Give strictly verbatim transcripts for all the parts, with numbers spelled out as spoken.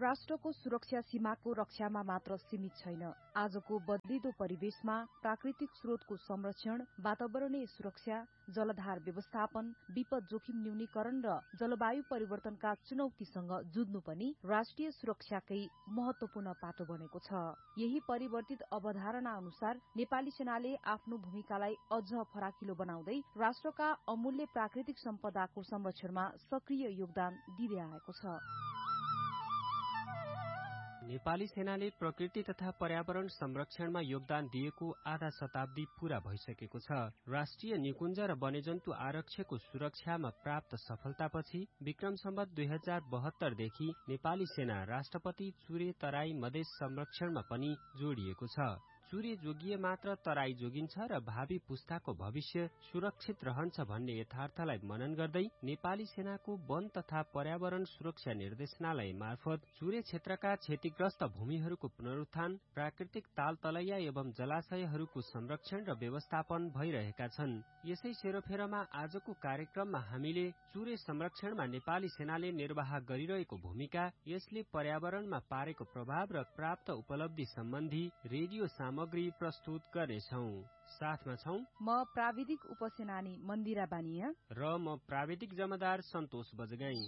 राष्ट्रको सुरक्षा सीमाको रक्षामा मात्र सीमित छैन। आजको बदलिदो परिवेशमा प्राकृतिक स्रोतको संरक्षण, वातावरणीय सुरक्षा, जलधार व्यवस्थापन, विपद जोखिम न्यूनीकरण र जलवायु परिवर्तनका चुनौतीसँग जुझ्नु पनि राष्ट्रिय सुरक्षाकै महत्वपूर्ण पाटो बनेको छ। यही परिवर्तित अवधारणा अनुसार नेपाली सेनाले आफ्नो भूमिकालाई अझ फराकिलो बनाउँदै राष्ट्रका अमूल्य प्राकृतिक सम्पदाको संरक्षणमा सक्रिय योगदान दिँदै आएको छ। नेपाली सेनाले प्रकृति तथा पर्यावरण संरक्षणमा योगदान दिएको आधा शताब्दी पूरा भइसकेको छ। राष्ट्रिय निकुञ्ज र वन्यजन्तु आरक्षको सुरक्षामा प्राप्त सफलतापछि विक्रम सम्वत दुई हजार बहत्तरदेखि नेपाली सेना राष्ट्रपति चुरे तराई मधेस संरक्षणमा पनि जोडिएको छ। चुरे जोगिए मात्र तराई जोगिन्छ र भावी पुस्ताको भविष्य सुरक्षित रहन्छ भन्ने यथार्थलाई मनन गर्दै नेपाली सेनाको वन तथा पर्यावरण सुरक्षा निर्देशनालय मार्फत चुरे क्षेत्रका क्षतिग्रस्त भूमिहरूको पुनरुत्थान, प्राकृतिक ताल तलैया एवं जलाशयहरूको संरक्षण र व्यवस्थापन भइरहेका छन्। यसै सेरोफेरोमा आजको कार्यक्रममा हामीले चुरे संरक्षणमा नेपाली सेनाले निर्वाह गरिरहेको भूमिका, यसले पर्यावरणमा पारेको प्रभाव र प्राप्त उपलब्धि सम्बन्धी रेडियो सामग्री प्रस्तुत गर्नेछौं। साथमा छौं म प्राविधिक उपसेनानी मन्दिरा बानिया र म प्राविधिक जमादार सन्तोष बजगाई।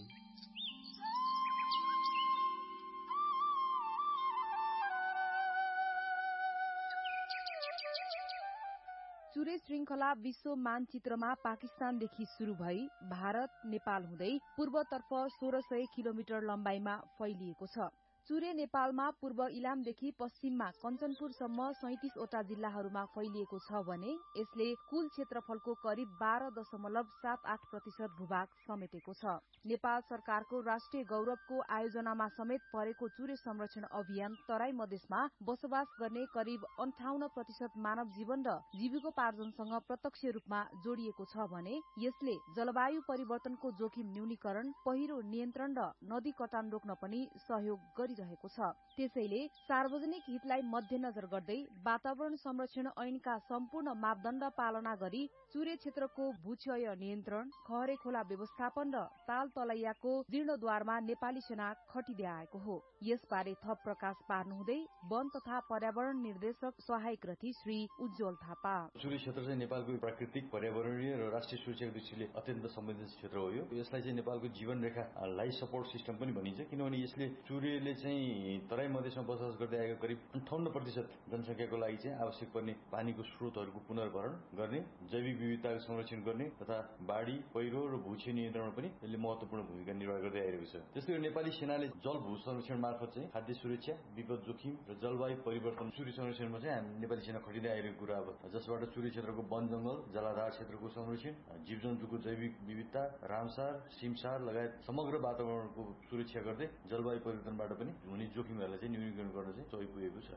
चुरे श्रृंखला विश्व मानचित्रमा पाकिस्तानदेखि शुरू भई भारत, नेपाल हुँदै पूर्वतर्फ सोह्र सय किलोमिटर लम्बाइमा फैलिएको छ। चुरे नेपालमा पूर्व इलामदेखि पश्चिममा कञ्चनपुरसम्म सैतिसवटा जिल्लाहरूमा फैलिएको छ भने यसले कुल क्षेत्रफलको करिब बाह्र दशमलव सात आठ प्रतिशत भूभाग समेटेको छ। नेपाल सरकारको राष्ट्रिय गौरवको आयोजनामा समेत परेको चुरे संरक्षण अभियान तराई मधेसमा बसोबास गर्ने करिब अन्ठाउन्न प्रतिशत मानव जीवन र जीविकोपार्जनसँग प्रत्यक्ष रूपमा जोडिएको छ भने यसले जलवायु परिवर्तनको जोखिम न्यूनीकरण, पहिरो नियन्त्रण र नदी कटान रोक्न पनि सहयोग गरिरहेको छ। त्यसैले सार्वजनिक हितलाई मध्यनजर गर्दै वातावरण संरक्षण ऐनका सम्पूर्ण मापदण्ड पालना गरी चुरे क्षेत्रको भूक्षय नियन्त्रण, खहरे खोला व्यवस्थापन र ताल तलैयाको जीर्णोद्धारमा नेपाली सेना खटिँदै आएको हो। यसबारे थप प्रकाश पार्नुहुँदै वन तथा पर्यावरण निर्देशक सहायक रथी श्री उज्जवल थापा। चुरे क्षेत्र चाहिँ नेपालको प्राकृतिक, पर्यावरणीय र राष्ट्रिय सुरक्षाको दृष्टिले अत्यन्त संवेदनशील क्षेत्र हो। यो यसलाई चाहिँ नेपालको जीवन रेखा लाइफ सपोर्ट सिस्टम पनि भनिन्छ, किनभने यसले चुरेले चाहिँ तराई मधेसमा बसोबास गर्दै आएको करिब अन्ठाउन्न प्रतिशत जनसंख्याको लागि चाहिँ आवश्यक पर्ने पानीको स्रोतहरूको पुनर्भरण गर्ने, जैविक विविधताको संरक्षण गर्ने तथा बाढी, पहिरो र भूक्षय नियन्त्रणमा पनि यसले महत्वपूर्ण भूमिका निर्वाह गर्दै आइरहेको छ। त्यस्तै गरी नेपाली सेनाले जल भू संरक्षण मार्फत चाहिँ खाद्य सुरक्षा, विपद जोखिम र जलवायु परिवर्तन चुरे संरक्षणमा चाहिँ हामी नेपाली सेना खटिँदै आइरहेको कुरा अब जसबाट चुरे क्षेत्रको वन जंगल, जलाधार क्षेत्रको संरक्षण, जीव जन्तुको जैविक विविधता, रामसार, सिमसार लगायत समग्र वातावरणको सुरक्षा गर्दै जलवायु परिवर्तनबाट पनि हुने जोखिमहरूलाई चाहिँ न्यूनीकरण गर्न चाहिँ सहयोग पुगेको छ।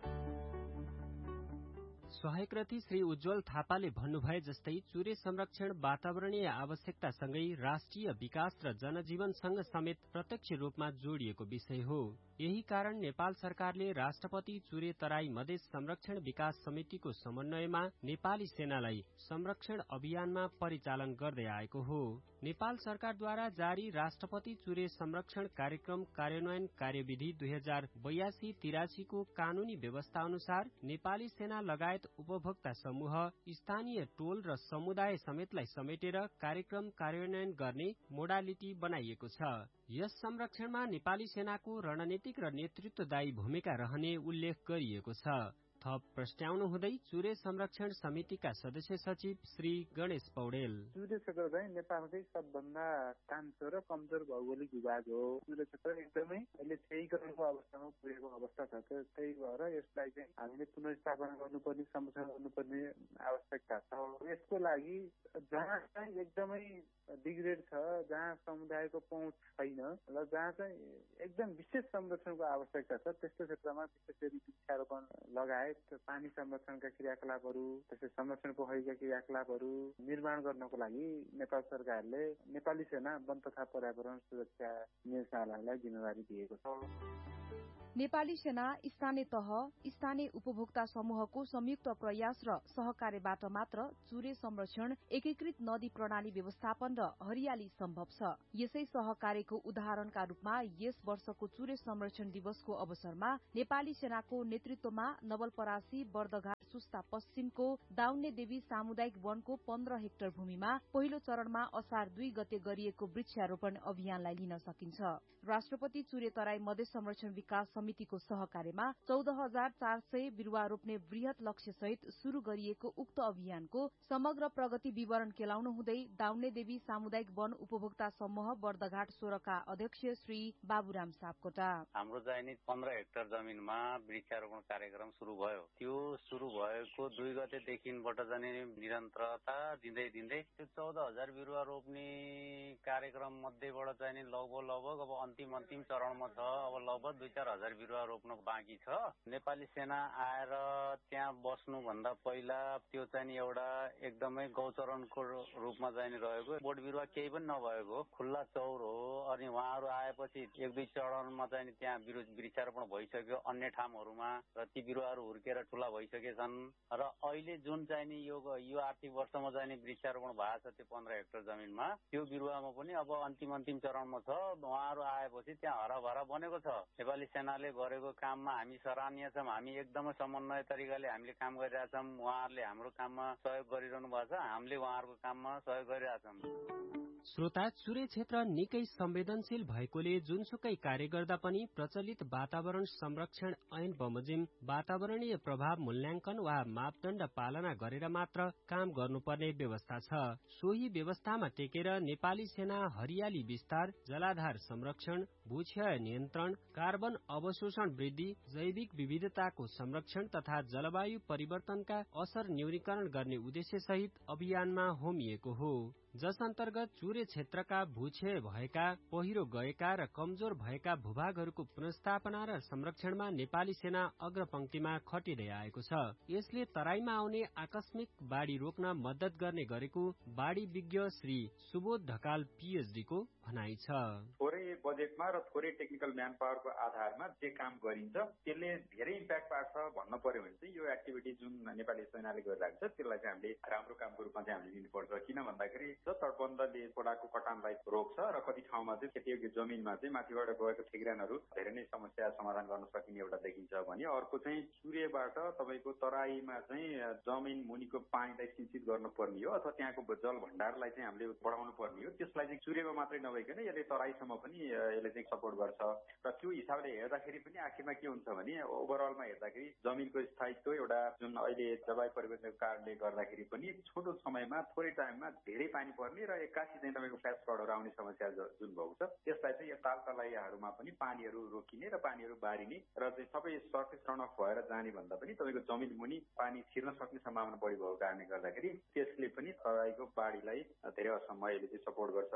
सहायक रथी श्री उज्जवल थापाले भन्नुभए जस्तै चुरे संरक्षण वातावरणीय आवश्यकतासँगै राष्ट्रिय विकास र जनजीवनसँग समेत प्रत्यक्ष रूपमा जोडिएको विषय हो। यही कारण नेपाल सरकारले राष्ट्रपति चुरे तराई मधेस संरक्षण विकास समितिको समन्वयमा नेपाली सेनालाई संरक्षण अभियानमा परिचालन गर्दै आएको हो। नेपाल सरकारद्वारा जारी राष्ट्रपति चुरे संरक्षण कार्यक्रम कार्यान्वयन कार्यविधि दुई हजार बयासी तिरासी को कानूनी व्यवस्था अनुसार नेपाली सेना लगायत उपभोक्ता समूह, स्थानीय टोल र समुदाय समेतलाई समेटेर कार्यक्रम कार्यान्वयन गर्ने मोडालिटी बनाइएको छ। यस संरक्षणमा नेपाली सेनाको रणनीतिक र नेतृत्वदायी भूमिका रहने उल्लेख गरिएको छ। थप प्रस्ट्याउनु हुँदै चुरे संरक्षण समितिका सदस्य सचिव श्री गणेश पौडेल। चुरे क्षेत्र चाहिँ नेपालकै सबभन्दा कान्छो र कमजोर भौगोलिक विभाग हो। चुरे क्षेत्र एकदमै अहिले क्षयीकरणको अवस्थामा पुगेको अवस्था छ। त्यही भएर यसलाई चाहिँ हामीले पुनर्स्थापना गर्नुपर्ने, संरक्षण गर्नुपर्ने आवश्यकता छ। यसको लागि जहाँ चाहिँ एकदमै डिग्रेड छ, जहाँ समुदायको पहुँच छैन र जहाँ चाहिँ एकदम विशेष संरक्षणको आवश्यकता छ त्यस्तो क्षेत्रमा विशेष गरी वृक्षारोपण लगायत लगायत पानी संरक्षणका क्रियाकलापहरू, त्यसै संरक्षण पोखरीका क्रियाकलापहरू निर्माण गर्नको लागि नेपाल सरकारले नेपाली सेना वन तथा पर्यावरण सुरक्षा निदेशालयलाई जिम्मेवारी दिएको छ। नेपाली सेना स्थानीय तह, स्थानीय उपभोक्ता समूहको संयुक्त प्रयास र सहकार्यबाट मात्र चुरे संरक्षण, एकीकृत नदी प्रणाली व्यवस्थापन र हरियाली सम्भव छ। यसै सहकार्यको उदाहरणका रूपमा यस वर्षको चुरे संरक्षण दिवसको अवसरमा नेपाली सेनाको नेतृत्वमा नवलपरासी, बर्दघाट, सुस्ता पश्चिमको दाउन्ने देवी सामुदायिक वनको पन्ध्र हेक्टर भूमिमा पहिलो चरणमा असार दुई गते गरिएको वृक्षारोपण अभियानलाई लिन सकिन्छ। राष्ट्रपति चुरे तराई मधेस संरक्षण विकास समितिको सहकार्यमा चौध हजार चार सय बिरूवा रोप्ने वृहत लक्ष्य सहित शुरू गरिएको उक्त अभियानको समग्र प्रगति विवरण केलाउनु हुँदै दाउन्ने देवी सामुदायिक वन उपभोक्ता समूह बर्दघाट सोह्रका अध्यक्ष श्री बाबुराम सापकोटा, हाम्रो चाहिँ नि पन्ध्र हेक्टर जमिनमा वृक्षारोपण कार्यक्रम शुरू भयो। त्यो शुरू भएको दुई गतेदेखिबाट चाहिँ निरन्तरता दिँदै दिँदै त्यो चौध हजार बिरूवा रोप्ने कार्यक्रम मध्येबाट चाहिँ नि लगभग लगभग अब अन्तिम अन्तिम चरणमा छ। अब लगभग दुई चार हजार बिरूवा रोप्न बाँकी छ। नेपाली सेना आएर त्यहाँ बस्नुभन्दा पहिला त्यो चाहिँ नि एउटा एकदमै गौचरणको रूपमा चाहिँ नि रहेको, बोट बिरूवा केही पनि नभएको खुल्ला चौर हो। अनि उहाँहरू आएपछि एक दुई चरणमा चाहिँ त्यहाँ वृक्षारोपण भइसक्यो अन्य ठाउँहरूमा र ती बिरूवाहरू हुर्केर ठुला भइसकेछन्। र अहिले जुन चाहिँ नि यो यो आर्थिक वर्षमा चाहिँ नि वृक्षारोपण भएको छ त्यो पन्ध्र हेक्टर जमिनमा, त्यो बिरूवामा पनि अब अन्तिम अन्तिम चरणमा छ। उहाँहरू आएपछि त्यहाँ हराभरा बनेको छ। नेपाली सेनाले गरेको काममा हामी सराहनीय छौँ। हामी एकदमै समन्वय तरिकाले हामीले काम गरिरहेछौँ। उहाँहरूले हाम्रो काममा सहयोग गरिरहनु भएको छ, हामीले उहाँहरूको काममा सहयोग गरिरहेछौँ। श्रोता, चुरे क्षेत्र निकै संवेदनशील भएकोले जुनसुकै कार्य गर्दा पनि प्रचलित वातावरण संरक्षण ऐन बमोजिम वातावरणीय प्रभाव मूल्याङ्कन वा मापदण्ड पालना गरेर मात्र काम गर्नुपर्ने व्यवस्था छ। सोही व्यवस्थामा टेकेर नेपाली सेना हरियाली विस्तार, जलाधार संरक्षण, भूक्षय नियन्त्रण, कार्बन अवशोषण वृद्धि, जैविक विविधताको संरक्षण तथा जलवायु परिवर्तनका असर न्यूनीकरण गर्ने उद्देश्य सहित अभियानमा होमिएको हो, जस अन्तर्गत चुरे क्षेत्रका भूक्षय भएका, पहिरो गएका र कमजोर भएका भूभागहरूको पुनर्स्थापना र संरक्षणमा नेपाली सेना अग्रपंक्तिमा खटिँदै आएको छ। यसले तराईमा आउने आकस्मिक बाढ़ी रोक्न मद्दत गर्ने गरेको बाढ़ी विज्ञ श्री सुबोध ढकाल पीएचडी को भनाइ छ। थोरै बजेटमा र थोरै टेक्निकल म्यान पावरको आधारमा जे काम गरिन्छ त्यसले धेरै इम्प्याक्ट पार्छ भन्नु पर्यो भने चाहिँ यो एक्टिभिटी जुन नेपाली सेनाले गरिरहेको छ त्यसलाई चाहिँ हामीले राम्रो कामको रूपमा चाहिँ हामीले लिनुपर्छ। किन भन्दाखेरि तटबन्धले खोलाको कटानलाई रोक्छ र कति ठाउँमा चाहिँ खेतीयोग्य जमिनमा चाहिँ माथिबाट गएको ठेगानहरू धेरै नै समस्या समाधान गर्न सकिने एउटा देखिन्छ भने, अर्को चाहिँ सूर्यबाट तपाईँको तराईमा चाहिँ जमिन मुनिको पानीलाई सिंचित गर्नुपर्ने हो अथवा त्यहाँको जल भण्डारलाई चाहिँ हामीले बढाउनु पर्ने हो। त्यसलाई चाहिँ सूर्यमा मात्रै नभइकन यसले तराईसम्म पनि यसले चाहिँ सपोर्ट गर्छ र त्यो हिसाबले हेर्दाखेरि पनि आखिरमा के हुन्छ भने ओभरअलमा हेर्दाखेरि जमिनको स्थायित्व एउटा जुन अहिले जलवायु परिवर्तनको कारणले गर्दाखेरि पनि छोटो समयमा थोरै टाइममा धेरै पानी पर्ने र एक्कासी चाहिँ तपाईँको फ्ल्यास फ्लडहरू आउने समस्या जुन भएको छ त्यसलाई चाहिँ यो ताल तलाइयाहरूमा पनि पानीहरू रोकिने र पानीहरू बारिने र चाहिँ सबै सर्फेस रन अफ भएर जाने भन्दा पनि तपाईँको जमिन मुनि पानी छिर्न सक्ने सम्भावना बढी भएको कारणले गर्दाखेरि त्यसले पनि तराईको बाढीलाई धेरै हदसम्म अहिले चाहिँ सपोर्ट गर्छ।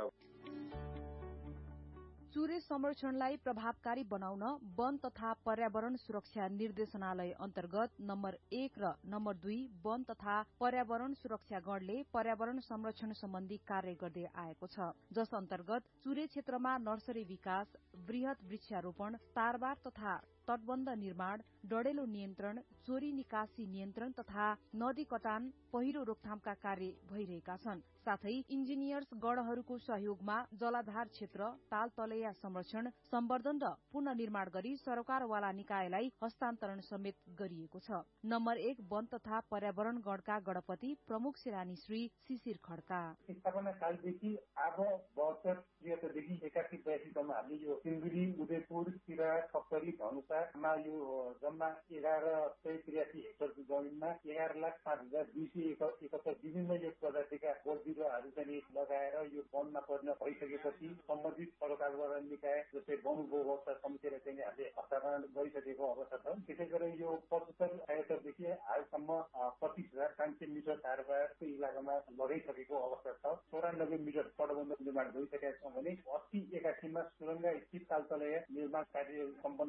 चुरे संरक्षणलाई प्रभावकारी बनाउन वन तथा पर्यावरण सुरक्षा निर्देशनालय अन्तर्गत नम्बर एक र नम्बर दुई वन तथा पर्यावरण सुरक्षा गणले पर्यावरण संरक्षण सम्बन्धी कार्य गर्दै आएको छ, जस अन्तर्गत चुरे क्षेत्रमा नर्सरी विकास, वृहत वृक्षारोपण, तारबार तथा तटबन्ध निर्माण, डढेलो नियन्त्रण, चोरी निकासी नियन्त्रण तथा नदी कटान, पहिरो रोकथामका कार्य भइरहेका छन्। साथै इन्जिनियर्स गणहरूको सहयोगमा जलाधार क्षेत्र, ताल तलैया संरक्षण, सम्वर्धन र पुनर्निर्माण गरी सरकारवाला निकायलाई हस्तान्तरण समेत गरिएको छ। नम्बर एक वन तथा पर्यावरण गणका गणपति प्रमुख सेनानी श्री शिशिर खड्का, स्थापना कालदेखि आज बहत्तर त्रिहत्तरदेखि एकासी बयासीसम्म हामीले यो सिलगढी, उदयपुर, सिरा, खप्तरी, धनुषामा यो जम्मा एघार सय त्रियासी हेक्टरको जमिनमा एघार लाख पाँच हजार दुई सय एकहत्तर विभिन्न यो प्रजातिका बोट बिरुवाहरू चाहिँ लगाएर यो वनमा परिणत भइसकेपछि सम्बन्धित सरकारवाला निकाय जस्तै वन उपभोक्ता समितिले चाहिँ हामीले हस्तान्तरण गरिसकेको अवस्था छ। त्यसै गरी यो पचहत्तर छयत्तरदेखि हालसम्म पच्चिस हजार पाँच सय मिटर तारबारको इलाकामा लगाइसकेको अवस्था छ। चौरानब्बे मिटर तटबन्ध निर्माण गरिसकेका छौँ भने अस्सी एकासीमा सुरङ्गा स्थित तालतलैया निर्माण कार्य सम्पन्न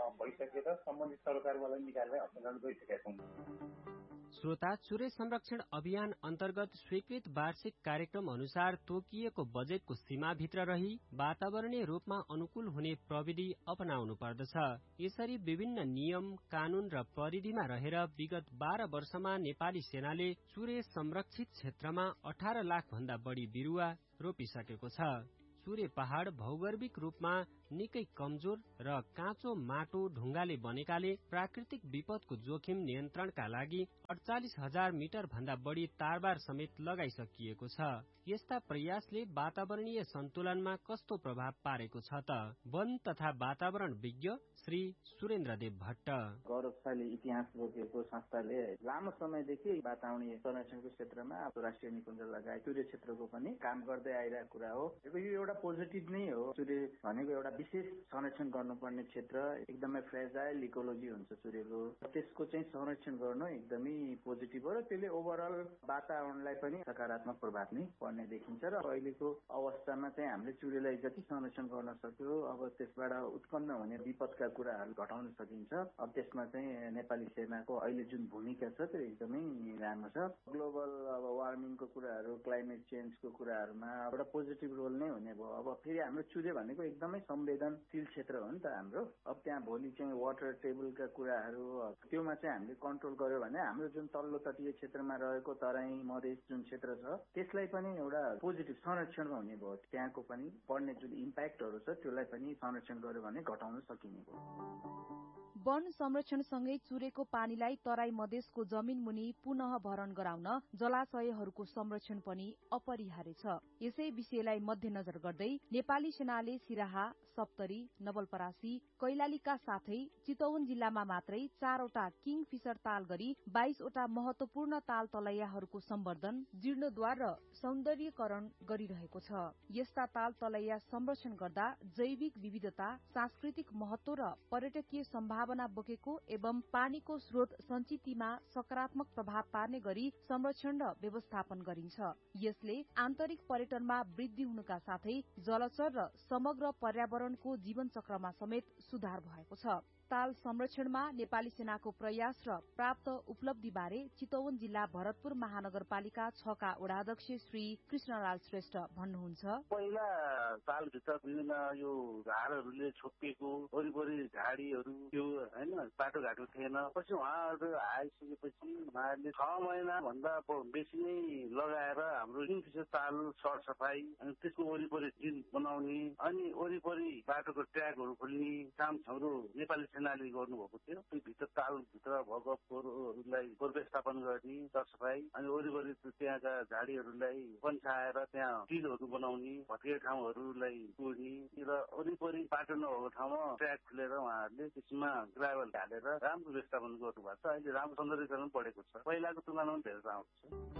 भइसकेर सम्बन्धित सरकारवाला निकायलाई हस्तान्तरण गरिसकेका छौँ। श्रोता, चुरे संरक्षण अभियान अन्तर्गत स्वीकृत वार्षिक कार्यक्रम अनुसार तोकिएको बजेटको सीमाभित्र रही वातावरणीय रूपमा अनुकूल हुने प्रविधि अपनाउनु पर्दछ। यसरी विभिन्न नियम, कानून र परिधिमा रहेर विगत बाह्र वर्षमा नेपाली सेनाले चुरे संरक्षित क्षेत्रमा अठार लाख भन्दा बढी बिरुवा रोपिसकेको छ। चुरे पहाड़ भौगर्भिक रूपमा निकै कमजोर र काँचो माटो ढुङ्गाले बनेकाले प्राकृतिक विपदको जोखिम नियन्त्रणका लागि अडचालिस हजार मिटर भन्दा बढी तारबार समेत लगाइसकिएको छ। यस्ता प्रयासले वातावरणीय सन्तुलनमा कस्तो प्रभाव पारेको छ त? वन तथा वातावरण विज्ञ श्री सुरेन्द्र देव भट्ट। गौरवशाली इतिहास बोकेको संस्थाले लामो समयदेखि वातावरणीय संरक्षणको क्षेत्रमा राष्ट्रिय निकुञ्ज लगायत चुरे क्षेत्रको पनि काम गर्दै आइरहेको कुरा हो। यो एउटा पोजिटिभ नै हो। चुरे भनेको एउटा विशेष संरक्षण गर्नुपर्ने क्षेत्र, एकदमै फ्रेजाइल इकोलोजी हुन्छ चुरेको, त्यसको चाहिँ संरक्षण गर्नु एकदमै पोजिटिभ हो र त्यसले ओभरअल वातावरणलाई पनि सकारात्मक प्रभाव नै पर्ने देखिन्छ। र अहिलेको अवस्थामा चाहिँ हामीले चुरेलाई जति संरक्षण गर्न सक्यो, अब त्यसबाट उत्पन्न हुने विपदका कुराहरू घटाउन सकिन्छ। अब त्यसमा चाहिँ नेपाली सेनाको अहिले जुन भूमिका छ त्यो एकदमै राम्रो छ। ग्लोबल अब वार्मिङको कुराहरू, क्लाइमेट चेन्जको कुराहरूमा एउटा पोजिटिभ रोल नै हुने भयो। अब फेरि हाम्रो चुरे भनेको एकदमै संवेदनशील क्षेत्र हो नि त हाम्रो। अब त्यहाँ भोलि चाहिँ वाटर टेबलका कुराहरू त्योमा चाहिँ हामीले कन्ट्रोल गर्यो भने हाम्रो जुन तल्लो तटीय क्षेत्रमा रहेको तराई मधेस जुन क्षेत्र छ त्यसलाई पनि एउटा पोजिटिभ संरक्षणमा हुने भयो। त्यहाँको पनि पर्ने जुन इम्प्याक्टहरू छ त्यसलाई पनि संरक्षण गर्यो भने घटाउन सकिने भयो। वन संरक्षणसँगै चुरेको पानीलाई तराई मधेसको जमिन मुनि पुनः भरण गराउन जलाशयहरूको संरक्षण पनि अपरिहार्य छ। यसै विषयलाई मध्यनजर गर्दै नेपाली सेनाले सिराहा, सप्तरी, नवलपरासी, कैलालीका साथै चितवन जिल्लामा मात्रै चारवटा किङ फिशर ताल गरी बाइसवटा महत्वपूर्ण ताल तलैयाहरूको सम्वर्धन, जीर्णोद्धार र सौन्दर्यकरण गरिरहेको छ। यस्ता ताल तलैया संरक्षण गर्दा जैविक विविधता, सांस्कृतिक महत्व र पर्यटकीय सम्भावना बोकेको एवं पानीको स्रोत संचितीमा सकारात्मक प्रभाव पार्ने गरी संरक्षण र व्यवस्थापन गरिन्छ। यसले आन्तरिक पर्यटनमा वृद्धि हुनुका साथै जलचर र समग्र पर्यावरणको जीवन चक्रमा समेत सुधार भएको छ। ताल संरक्षणमा नेपाली सेनाको प्रयास र प्राप्त उपलब्धि बारे चितवन जिल्ला भरतपुर महानगरपालिका छ का वडाध्यक्ष श्री कृष्णलाल श्रेष्ठ भन्नुहुन्छ। पहिला तालभित्र विभिन्न यो झारहरूले छोपिएको वरिपरि झाडीहरू त्यो होइन बाटोघाटो थिएन। पछि उहाँहरू आइसकेपछि उहाँहरूले छ महिना भन्दा बेसी नै लगाएर हाम्रो किङफिशर ताल सरसफाई अनि त्यसको वरिपरि चिन बनाउने अनि वरिपरि बाटोको ट्र्याकहरू खोल्ने काम हाम्रो नेपाली सेनाले गर्नुभएको थियो। त्यो भित्र तालभित्र भएको फोहोरहरूलाई व्यवस्थापन गर्ने सरसफाई अनि वरिपरि त्यहाँका झाडीहरूलाई पन्साएर त्यहाँ टिलहरू बनाउने, भत्किएका ठाउँहरूलाई तोड्ने र वरिपरि बाटो नभएको ठाउँमा ट्र्याक खुलेर उहाँहरूले त्यसमा ग्राभल हालेर राम्रो व्यवस्थापन गर्नुभएको छ। अहिले राम्रो सौन्दर्यकरण बढेको छ, पहिलाको तुलनामा धेरै राम्रो छ।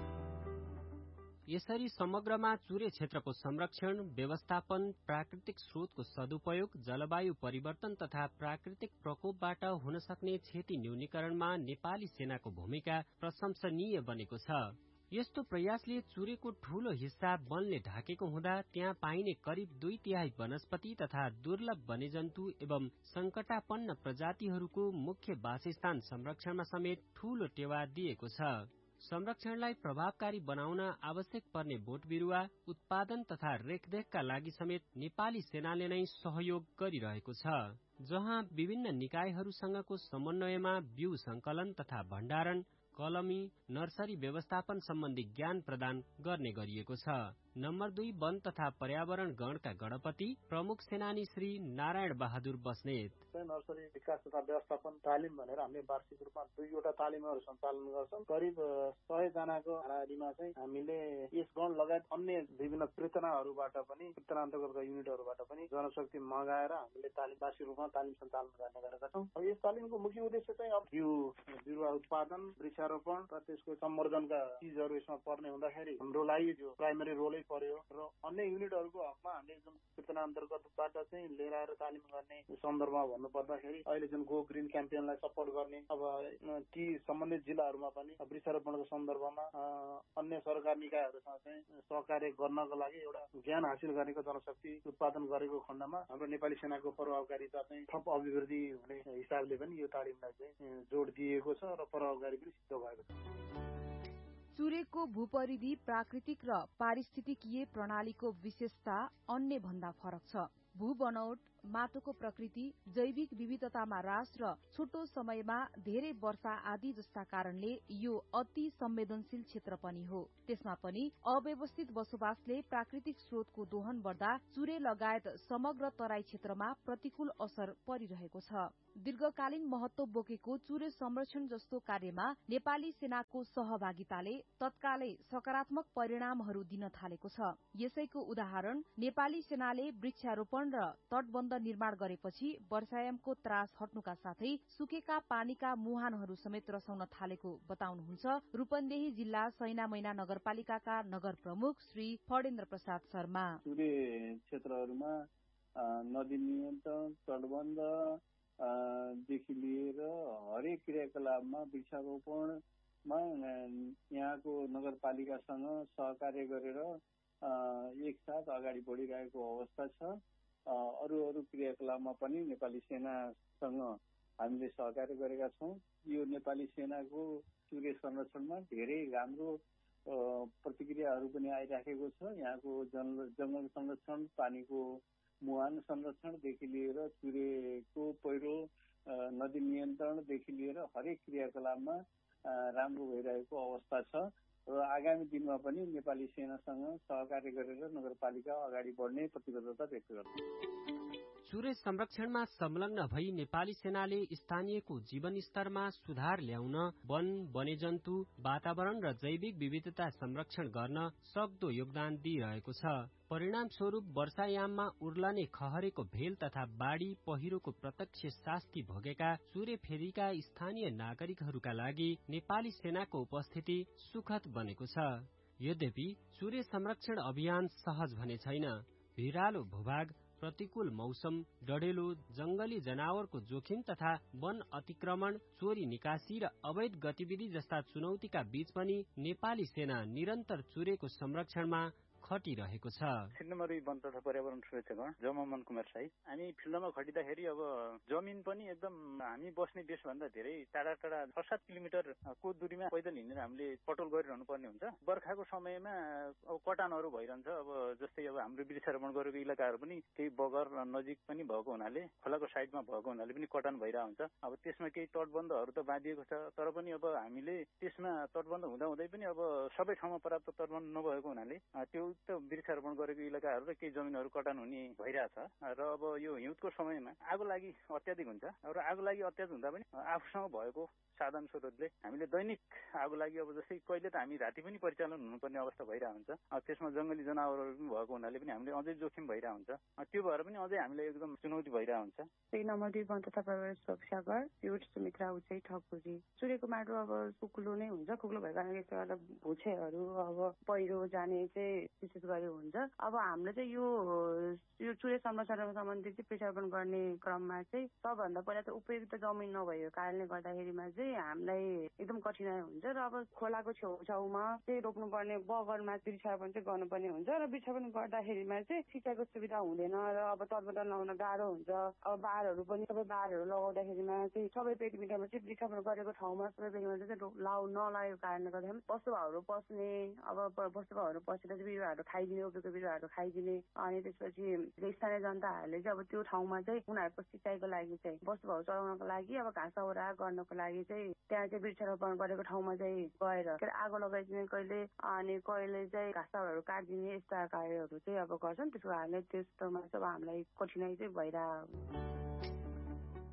यसरी समग्रमा चुरे क्षेत्रको संरक्षण, व्यवस्थापन, प्राकृतिक स्रोतको सदुपयोग, जलवायु परिवर्तन तथा प्राकृतिक प्रकोपबाट हुन सक्ने क्षति न्यूनीकरणमा नेपाली सेनाको भूमिका प्रशंसनीय बनेको छ। यस्तो प्रयासले चुरेको ठूलो हिस्सा वनले ढाकेको हुँदा त्यहाँ पाइने करिब दुई तिहाई वनस्पति तथा दुर्लभ वन्यजन्तु एवं संकटापन्न प्रजातिहरूको मुख्य वासस्थान संरक्षणमा समेत ठूलो टेवा दिएको छ। संरक्षणलाई प्रभावकारी बनाउन आवश्यक पर्ने बोट बिरुवा उत्पादन तथा रेखदेखका लागि समेत नेपाली सेनाले नै सहयोग गरिरहेको छ। जहाँ विभिन्न निकायहरूसँगको समन्वयमा बिउ संकलन तथा भण्डारण, कलमी, नर्सरी व्यवस्थापन सम्बन्धी ज्ञान प्रदान गर्ने गरिएको छ। नम्बर दुई वन तथा पर्यावरण गणका गणपति प्रमुख सेनानी श्री नारायण बहादुर बस्नेत। नर्सरी विकास तथा व्यवस्थापन तालिम भनेर हामीले वार्षिक रूपमा दुईवटा तालिमहरू सञ्चालन गर्छौँ। करिब सय जनाको हाराहारीमा चाहिँ हामीले यस गण लगायत अन्य विभिन्न प्रेरणाहरूबाट पनि प्रेरणा अन्तर्गतका युनिटहरूबाट पनि जनशक्ति मगाएर हामीले तालिम वार्षिक रूपमा तालिम सञ्चालन गर्ने गरेका छौँ। अब यस तालिमको मुख्य उद्देश्य चाहिँ अब बिउ बिरुवा उत्पादन, वृक्षारोपण र त्यसको सम्वर्धनका चिजहरू यसमा पर्ने हुँदाखेरि हाम्रो लागि जो प्राइमरी रोलै पर्यो र अन्य युनिटहरूको हकमा हामीले जुन सूचना अन्तर्गतबाट चाहिँ लिएर आएर तालिम गर्ने सन्दर्भमा भन्नुपर्दाखेरि अहिले जुन गो ग्रिन क्याम्पेनलाई सपोर्ट गर्ने अब ती सम्बन्धित जिल्लाहरूमा पनि वृक्षारोपणको सन्दर्भमा अन्य सरकार निकायहरूसँग चाहिँ सहकार्य गर्नको लागि एउटा ज्ञान हासिल गरेको जनशक्ति उत्पादन गरेको खण्डमा हाम्रो नेपाली सेनाको प्रभावकारिता चाहिँ थप अभिवृद्धि हुने हिसाबले पनि यो तालिमलाई चाहिँ जोड दिएको छ र प्रभावकारी पनि सिद्ध भएको छ। चुरेको भूपरिधि प्राकृतिक र पारिस्थितिकीय प्रणालीको विशेषता अन्य भन्दा फरक छ। भू बनौट, माटोको प्रकृति, जैविक विविधतामा ह्रास र छोटो समयमा धेरै वर्षा आदि जस्ता कारणले यो अति संवेदनशील क्षेत्र पनि हो। त्यसमा पनि अव्यवस्थित बसोबासले प्राकृतिक स्रोतको दोहन बढ्दा चुरे लगायत समग्र तराई क्षेत्रमा प्रतिकूल असर परिरहेको छ। दीर्घकालीन महत्व बोकेको चुरे संरक्षण जस्तो कार्यमा नेपाली सेनाको सहभागिताले तत्कालै सकारात्मक परिणामहरू दिन थालेको छ। यसैको उदाहरण नेपाली सेनाले वृक्षारोपण र तटबन्ध निर्माण गरेपछि वर्षायामको त्रास हट्नुका साथै सुकेका पानीका मुहानहरू समेत रसाउन थालेको बताउनुहुन्छ रूपन्देही जिल्ला सैनामैना नगरपालिकाका नगर प्रमुख श्री फडेन्द्र प्रसाद शर्मा। चुरे क्षेत्रहरूमा नदी नियन्त्रण, तटबन्ध देखि लिएर हरेक क्रियाकलापमा वृक्षारोपणमा यहाँको नगरपालिकासँग सहकार्य गरेर एकसाथ अगाडि बढिरहेको अवस्था छ। अरू अरू क्रियाकलापमा पनि नेपाली सेनासँग हामीले सहकार्य गरेका छौँ। यो नेपाली सेनाको चुरे संरक्षणमा धेरै राम्रो प्रतिक्रियाहरू पनि आइराखेको छ। यहाँको जङ्गल संरक्षण, पानीको मुहान संरक्षणदेखि लिएर चुरेको पहिरो, नदी नियन्त्रणदेखि लिएर हरेक क्रियाकलापमा राम्रो भइरहेको अवस्था छ र आगामी दिनमा पनि नेपाली सेनासँग सहकार्य गरेर नगरपालिका अगाडि बढ्ने प्रतिबद्धता व्यक्त गर्छ। चुरे संरक्षणमा संलग्न भई नेपाली सेनाले स्थानीयको जीवन स्तरमा सुधार ल्याउन वन, वन्यजन्तु, वातावरण र जैविक विविधता संरक्षण गर्न सक्दो योगदान दिइरहेको छ। परिणाम स्वरूप वर्षायाममा उर्लने खहरेको भेल तथा बाढ़ी पहिरोको प्रत्यक्ष शास्ति भोगेका चुरे फेदीका स्थानीय नागरिकहरूका लागि नेपाली सेनाको उपस्थिति सुखद बनेको छ। यद्यपि चुरे संरक्षण अभियान सहज भने छैन। भिरालो भूभाग, प्रतिकूल मौसम, डढेलो, जंगली जनावरको जोखिम तथा वन अतिक्रमण, चोरी निकासी र अवैध गतिविधि जस्ता चुनौतीका बीच पनि नेपाली सेना निरन्तर चुरेको संरक्षणमा खटिरहेको छ। सिन्नमरी वन तथा पर्यावरण सुरक्षागण जममन कुमार साई, हामी फिल्डमा खटिँदाखेरि अब जमिन पनि एकदम हामी बस्ने देशभन्दा धेरै टाढा टाढा छ सात किलोमिटरको दूरीमा पैदल हिँडेर हामीले पटोल गरिरहनु पर्ने हुन्छ। बर्खाको समयमा अब कटानहरू भइरहन्छ। अब जस्तै अब हाम्रो वृक्षारोपण गरेको इलाकाहरू पनि केही बगर नजिक पनि भएको हुनाले, खोलाको साइडमा भएको हुनाले पनि कटान भइरहेको हुन्छ। अब त्यसमा केही तटबन्धहरू त बाँधिएको छ, तर पनि अब हामीले त्यसमा तटबन्ध हुँदा हुँदै पनि अब सबै ठाउँमा पर्याप्त तटबन्ध नभएको हुनाले त्यो वृक्षारोपण गरेको इलाकाहरू र केही जमिनहरू कटान हुने भइरहेछ। र अब यो हिउँदको समयमा आगो लागि अत्याधिक हुन्छ र आगो लागि अत्याधिक हुँदा पनि आफूसँग भएको साधन स्रोतले हामीले दैनिक आगो लागि अब जस्तै कहिले त हामी राति पनि परिचालन हुनुपर्ने अवस्था भइरहेको हुन्छ। त्यसमा जंगली जनावरहरू पनि भएको हुनाले पनि हामीले अझै जोखिम भइरहेको हुन्छ। त्यो भएर पनि अझै हामीलाई एकदम चुनौती भइरहेको हुन्छ। त्यही नम्बर दुई वन तथा पर्यावरण सुरक्षागण प्युट सुमित्रा उचाइ ठकुरी। चुरेको माटो अब कुक्लो नै हुन्छ। कुक्लो भएको कारणले यसो गर्दा भुछेहरू अब पहिरो जाने चाहिँ विशेष गरी हुन्छ। अब हामीले चाहिँ यो यो चुरे संरक्षणमा सम्बन्धित चाहिँ वृक्षारोपण गर्ने क्रममा चाहिँ सबभन्दा पहिला त उपयुक्त जमिन नभएको कारणले गर्दाखेरिमा चाहिँ हामीलाई एकदम कठिनाइ हुन्छ र अब खोलाको छेउछाउमा चाहिँ रोप्नुपर्ने बगरमा वृक्षारोपण चाहिँ गर्नुपर्ने हुन्छ र वृक्षारोपण गर्दाखेरिमा चाहिँ सिँचाइको सुविधा हुँदैन र अब तटबन्ध लगाउन गाह्रो हुन्छ। अब बारहरू पनि सबै बारहरू लगाउँदाखेरिमा चाहिँ सबै पेरिमिटरमा चाहिँ वृक्षारोपण गरेको ठाउँमा सबै पेरिमिटर चाहिँ लाउ नलागेको कारणले गर्दाखेरि पशुभाउहरू पस्ने, अब पशुभाउहरू पसेर चाहिँ बिरुवाहरू खाइदिने, उब्रेको बिरुवाहरू खाइदिने, अनि त्यसपछि स्थानीय जनताहरूले चाहिँ अब त्यो ठाउँमा चाहिँ उनीहरूको सिँचाइको लागि चाहिँ पशुभाउ चलाउनको लागि अब घाँस औरा गर्नको लागि चाहिँ त्यहाँ चाहिँ वृक्षारोपण गरेको ठाउँमा चाहिँ गएर आगो लगाइदिने कहिले, अनि कहिले चाहिँ घाँसहरू काटिदिने यस्ता कार्यहरू चाहिँ अब गर्छन्। त्यसको कारणले त्यस्तोमा चाहिँ अब हामीलाई कठिनाइ चाहिँ भइरहेको।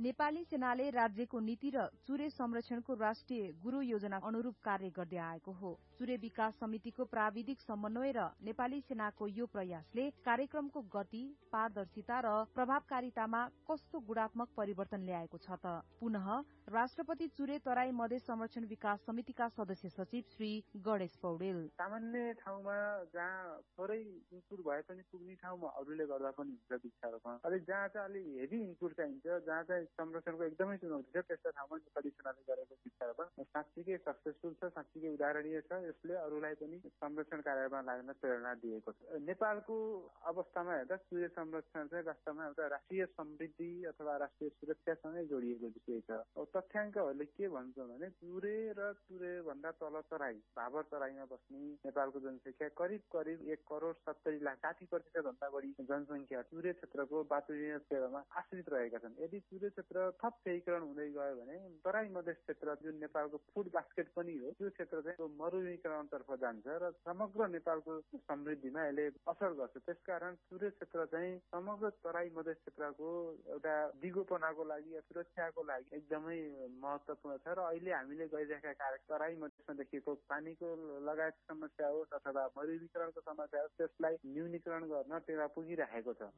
नेपाली सेनाले राज्यको नीति र चुरे संरक्षणको राष्ट्रिय गुरु योजना अनुरूप कार्य गर्दै आएको हो। चुरे विकास समितिको प्राविधिक समन्वय र नेपाली सेनाको यो प्रयासले कार्यक्रमको गति, पारदर्शिता र प्रभावकारितामा कस्तो गुणात्मक परिवर्तन ल्याएको छ त। पुनः राष्ट्रपति चुरे तराई मधेस संरक्षण विकास समितिका सदस्य सचिव श्री गणेश पौडेल। सामान्य ठाउँमा जहाँ थोरै इन्क्लुड भए पनि पुग्ने ठाउँमा अरूले गर्दा पनि हुन्छ वृक्षारोपण। अलि जहाँ चाहिँ अलि हेभी इन्क्लुड चाहिन्छ, जहाँ चाहिँ संरक्षणको एकदमै चुनौती छ, त्यस्ता ठाउँमा नेपाली सेनाले गरेको वृक्षारोपण साँच्चीकै सक्सेसफुल छ, साँच्चीकै उदाहरणीय छ। यसले अरूलाई पनि संरक्षण कार्यमा लाग्न प्रेरणा दिएको छ। नेपालको अवस्थामा हेर्दा चुरे संरक्षण चाहिँ वास्तवमा एउटा राष्ट्रिय समृद्धि अथवा राष्ट्रिय सुरक्षासँगै जोडिएको विषय छ। तथ्याङ्कहरूले के भन्छ भने चुरे र चुरे भन्दा तल तराई, भाबर तराईमा बस्ने नेपालको जनसङ्ख्या करिब करिब एक करोड सत्तरी लाख, साठी प्रतिशत भन्दा बढी जनसङ्ख्या चुरे क्षेत्रको बाटुइने सेवामा आश्रित रहेका छन्। यदि चुरे क्षेत्र थप व्ययीकरण हुँदै गयो भने तराई मधेस क्षेत्र जुन नेपालको फुड बास्केट पनि हो, त्यो क्षेत्र चाहिँ मरुभूमिकरणतर्फ जान्छ र समग्र नेपालको समृद्धिमा यसले असर गर्छ। त्यसकारण चुरे क्षेत्र चाहिँ समग्र तराई मधेस क्षेत्रको एउटा दिगोपनाको लागि या सुरक्षाको लागि एकदमै महत्वपूर्ण छ। र अहिले हामीले गरिरहेका कार्य तराई मधेसमा देखिएको पानीको लगायत समस्या होस् अथवा मरुभूमिकरणको समस्या होस्, त्यसलाई न्यूनीकरण गर्न टेवा पुगिरहेको छ।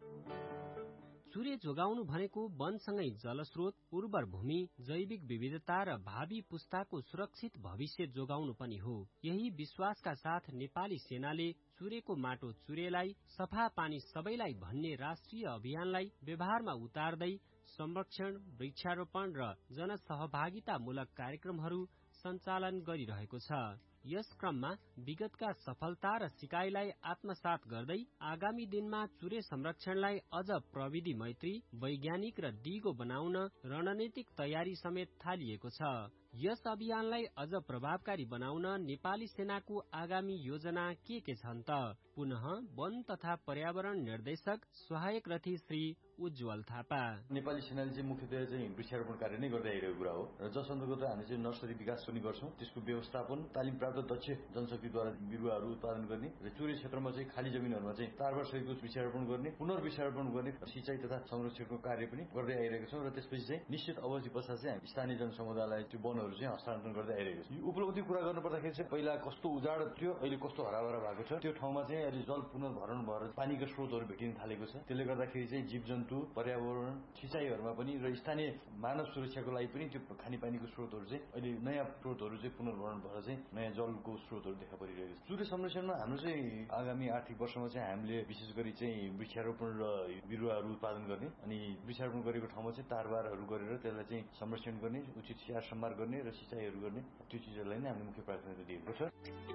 चुरे जोगाउनु भनेको वनसँगै जलस्रोत, उर्वर भूमि, जैविक विविधता र भावी पुस्ताको सुरक्षित भविष्य जोगाउनु पनि हो। यही विश्वासका साथ नेपाली सेनाले चुरेको माटो चुरेलाई, सफा पानी सबैलाई भन्ने राष्ट्रिय अभियानलाई व्यवहारमा उतार्दै संरक्षण, वृक्षारोपण र जनसहभागितामूलक कार्यक्रमहरू सञ्चालन गरिरहेको छ। यस क्रममा विगतका सफलता र सिकाइलाई आत्मसात गर्दै आगामी दिनमा चुरे संरक्षणलाई अझ प्रविधि मैत्री, वैज्ञानिक र दिगो बनाउन रणनीतिक तयारी समेत थालिएको छ। यस अभियानलाई अझ प्रभावकारी बनाउन नेपाली सेनाको आगामी योजना के के छन् त? पुनः वन तथा पर्यावरण निर्देशक सहायक रथी श्री उज्जवल थापा। नेपाली सेनाले चाहिँ मुख्यतया चाहिँ वृक्षारोपण कार्य नै गर्दै आइरहेको कुरा हो र जस अन्तर्गत हामी चाहिँ नर्सरी विकास पनि गर्छौं। त्यसको व्यवस्थापन, तालिम प्राप्त दक्ष जनशक्तिद्वारा बिरुवाहरू उत्पादन गर्ने र चुरे क्षेत्रमा चाहिँ खाली जमिनहरूमा चाहिँ तारबार सहितको वृक्षारोपण गर्ने, पुनर्वृक्षारोपण गर्ने, सिंचाइ तथा संरक्षणको कार्य पनि गर्दै आइरहेको छौं। र त्यसपछि चाहिँ निश्चित अवधि पश्चात चाहिँ हामी स्थानीय जनसमुदायलाई त्यो वनहरू चाहिँ हस्तान्तरण गर्दै आइरहेको छ। यो उपलब्धि कुरा गर्नुपर्दाखेरि चाहिँ पहिला कस्तो उजाड थियो, अहिले कस्तो हराभरा भएको छ। त्यो ठाउँमा चाहिँ अहिले जल पुनर्भरण भएर पानीको स्रोतहरू भेटिन थालेको छ। त्यसले गर्दाखेरि चाहिँ जीवजन्तु, पर्यावरण, सिंचाइहरूमा पनि र स्थानीय मानव सुरक्षाको लागि पनि त्यो खानेपानीको स्रोतहरू चाहिँ अहिले नयाँ स्रोतहरू चाहिँ पुनर्भरण भएर चाहिँ नयाँ जलको स्रोतहरू देखा परिरहेको छ। चुरे संरक्षणमा हाम्रो चाहिँ आगामी आर्थिक वर्षमा चाहिँ हामीले विशेष गरी चाहिँ वृक्षारोपण र बिरुवाहरू उत्पादन गर्ने अनि वृक्षारोपण गरेको ठाउँमा चाहिँ तारबारहरू गरेर त्यसलाई चाहिँ संरक्षण गर्ने, उचित स्याहार सम्हार गर्ने र सिंचाइहरू गर्ने, त्यो चिजहरूलाई नै हामीले मुख्य प्राथमिकता दिएको छ।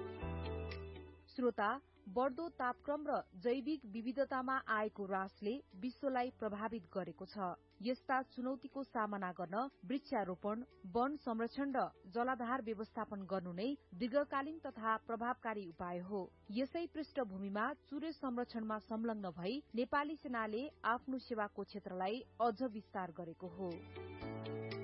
श्रोता, बढ्दो तापक्रम र जैविक विविधतामा आएको ह्रासले विश्वलाई प्रभावित गरेको छ। यस्ता चुनौतीको सामना गर्न वृक्षारोपण, वन संरक्षण र जलाधार व्यवस्थापन गर्नु नै दीर्घकालीन तथा प्रभावकारी उपाय हो। यसै पृष्ठभूमिमा चुरे संरक्षणमा संलग्न भई नेपाली सेनाले आफ्नो सेवाको क्षेत्रलाई अझ विस्तार गरेको हो।